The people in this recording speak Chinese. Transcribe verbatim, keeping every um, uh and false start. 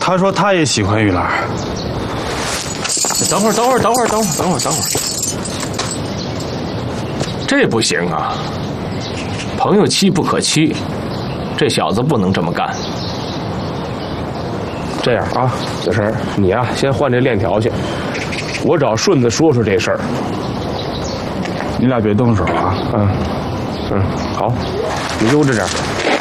他说他也喜欢玉兰。 等会儿，等会儿，等会儿，等会儿，等会儿，等会儿，这不行啊！朋友妻不可欺，这小子不能这么干。 这样啊，小陈，你啊先换这链条去，我找顺子说说这事儿。 你俩别动手啊！ 嗯嗯，好，你就这点。